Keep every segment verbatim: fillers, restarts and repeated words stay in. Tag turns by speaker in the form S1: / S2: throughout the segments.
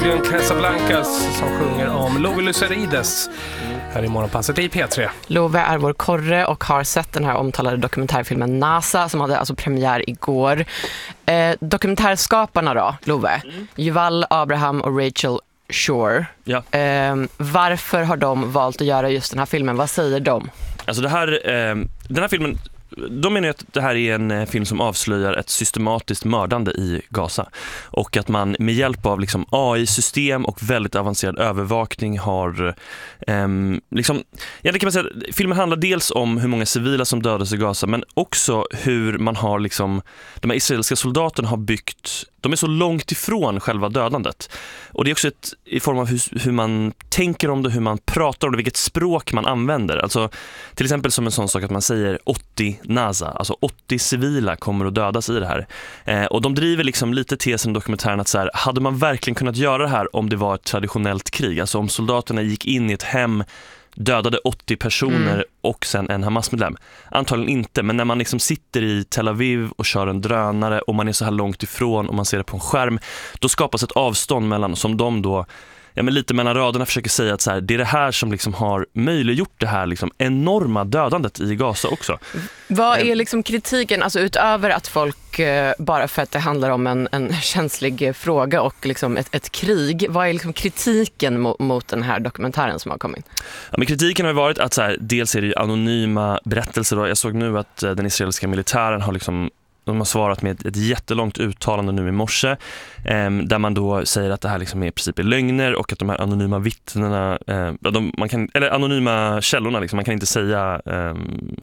S1: Julian Casablancas som sjunger om Love Lucerides här i Morgonpasset i P tre.
S2: Love är vår korre och har sett den här omtalade dokumentärfilmen NASA som hade alltså premiär igår. Eh, dokumentärskaparna då, Love, mm. Yuval Abraham och Rachel Shore.
S3: Ja.
S2: Eh, varför har de valt att göra just den här filmen? Vad säger de?
S3: Alltså det här, eh, den här filmen, de menar att det här är en film som avslöjar ett systematiskt mördande i Gaza och att man med hjälp av liksom A I-system och väldigt avancerad övervakning har eh, liksom, ja, det kan man säga, filmen handlar dels om hur många civila som dödas i Gaza men också hur man har liksom, de här israeliska soldaterna har byggt, de är så långt ifrån själva dödandet och det är också ett, i form av hur, hur man tänker om det, hur man pratar om det, vilket språk man använder, alltså till exempel som en sån sak att man säger åttio NASA, alltså åttio civila kommer att dödas i det här. Eh, och de driver liksom lite tesen i dokumentären att så här, hade man verkligen kunnat göra det här om det var ett traditionellt krig? Alltså om soldaterna gick in i ett hem, dödade åttio personer mm. och sen en Hamas-medlem. Antagligen inte, men när man liksom sitter i Tel Aviv och kör en drönare och man är så här långt ifrån och man ser det på en skärm, då skapas ett avstånd mellan, som de då ja, men lite mellan raderna försöker säga att så här, det är det här som liksom har möjliggjort det här liksom enorma dödandet i Gaza också.
S2: Vad är liksom kritiken, alltså utöver att folk, eh, bara för att det handlar om en, en känslig fråga och liksom ett, ett krig, vad är liksom kritiken mot, mot den här dokumentären som har kommit?
S3: Ja, men kritiken har varit att så här, dels är det ju anonyma berättelser då. Jag såg nu att eh, den israeliska militären har liksom de har svarat med ett, ett jättelångt uttalande nu i morse eh, där man då säger att det här liksom är i princip är lögner och att de här anonyma vittnena eh, de, man kan, eller anonyma källorna liksom, man kan inte säga eh,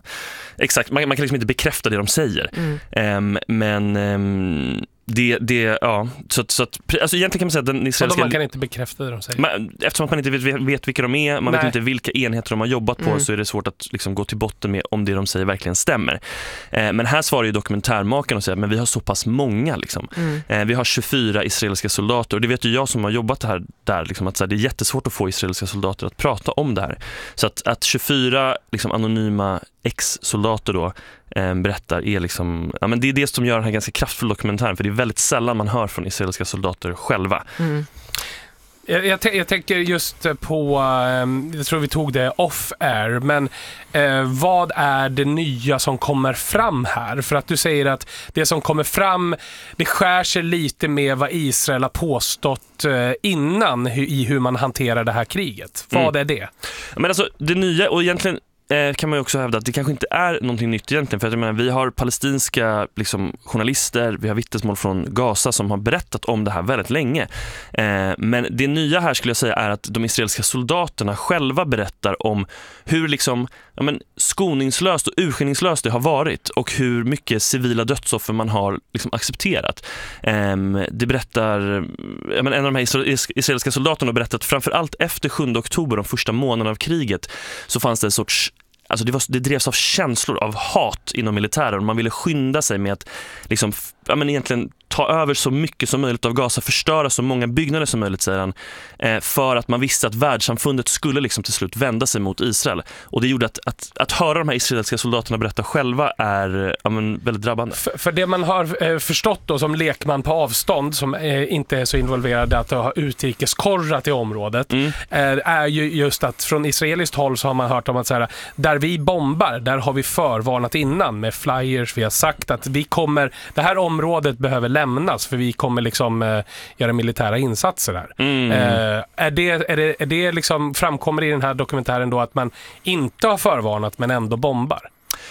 S3: exakt, man, man kan liksom inte bekräfta det de säger mm. eh, men eh, Det, det, ja, så, så att, alltså egentligen kan man säga att den israeliska...
S1: Man kan inte bekräfta det de säger.
S3: Man, eftersom att man inte vet, vet vilka de är, man Nej. vet inte vilka enheter de har jobbat på mm. så är det svårt att liksom gå till botten med om det de säger verkligen stämmer. Eh, men här svarar ju dokumentärmakaren och säger men vi har så pass många liksom. Mm. Eh, vi har tjugofyra israeliska soldater och det vet ju jag som har jobbat här där liksom, att så här, det är jättesvårt att få israeliska soldater att prata om det här. Så att, att tjugofyra liksom, anonyma ex-soldater då eh, berättar är liksom, ja, men det är det som gör den här ganska kraftfull dokumentären, för det är väldigt sällan man hör från israeliska soldater själva. Mm.
S1: Jag, jag, jag tänker just på, jag tror vi tog det off-air, men eh, vad är det nya som kommer fram här? För att du säger att det som kommer fram, det skär sig lite med vad Israel har påstått eh, innan i hur man hanterar det här kriget. Vad mm. är det?
S3: Men alltså, det nya, och egentligen kan man ju också hävda att det kanske inte är någonting nytt egentligen, för att jag menar, vi har palestinska liksom, journalister, vi har vittnesmål från Gaza som har berättat om det här väldigt länge. Eh, men det nya här skulle jag säga är att de israeliska soldaterna själva berättar om hur liksom, ja, men, skoningslöst och urskillningslöst det har varit och hur mycket civila dödsoffer man har liksom, accepterat. Eh, det berättar, ja, men, en av de här israeliska soldaterna har berättat framförallt efter sjunde oktober, de första månaderna av kriget, så fanns det en sorts Alltså det, var, det drevs av känslor av hat inom militären. Man ville skynda sig med att liksom, ja, men egentligen ta över så mycket som möjligt av Gaza, förstöra så många byggnader som möjligt, säger han, eh, för att man visste att världssamfundet skulle liksom till slut vända sig mot Israel. Och det gjorde att, att, att höra de här israeliska soldaterna berätta själva är ja, men, väldigt drabbande.
S1: För, för det man har eh, förstått då, som lekman på avstånd, som eh, inte är så involverad att ha utrikeskorrat i området, mm. eh, är ju just att från israeliskt håll så har man hört om att så här, där vi bombar, där har vi förvarnat innan med flyers. Vi har sagt att vi kommer, det här området behöver lämnas för vi kommer liksom eh, göra militära insatser där. Mm. Eh, är det, är det, är det liksom, framkommer i den här dokumentären då att man inte har förvarnat men ändå bombar?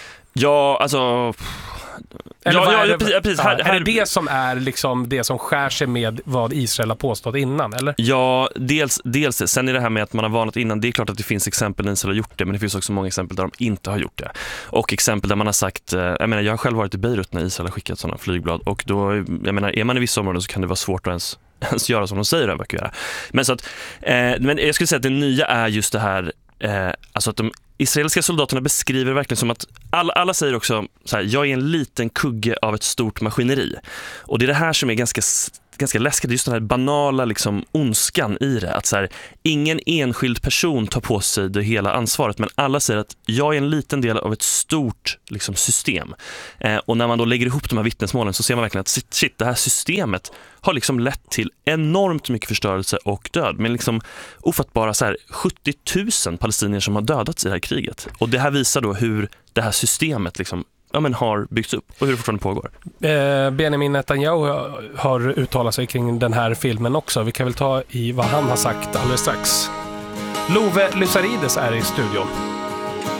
S3: Ja, alltså...
S1: Eller
S3: ja, ja,
S1: är, det,
S3: precis, precis. Här, här,
S1: är det det som är liksom det som skär sig med vad Israel har påstått innan, eller?
S3: Ja, dels, dels sen är det här med att man har varnat innan. Det är klart att det finns exempel där Israel har gjort det, men det finns också många exempel där de inte har gjort det. Och exempel där man har sagt, jag menar, jag har själv varit i Beirut när Israel har skickat sådana flygblad, och då, jag menar, är man i vissa områden så kan det vara svårt att ens, ens göra som de säger att evakuera. Men så att, eh, men jag skulle säga att det nya är just det här, eh, alltså att de israeliska soldaterna beskriver verkligen som att alla, alla säger också så här, jag är en liten kugge av ett stort maskineri. Och det är det här som är ganska ganska läskigt, just den här banala liksom ondskan i det, att så här, ingen enskild person tar på sig det hela ansvaret, men alla säger att jag är en liten del av ett stort liksom, system. Eh, och när man då lägger ihop de här vittnesmålen så ser man verkligen att shit, det här systemet har liksom lett till enormt mycket förstörelse och död, men liksom ofattbara så här sjuttio tusen palestinier som har dödats i det här kriget. Och det här visar då hur det här systemet liksom ja, men har byggts upp och hur det fortfarande pågår.
S1: Eh, Benjamin Netanyahu har uttalat sig kring den här filmen också. Vi kan väl ta i vad han har sagt alldeles strax. Love Lysarides är i studion.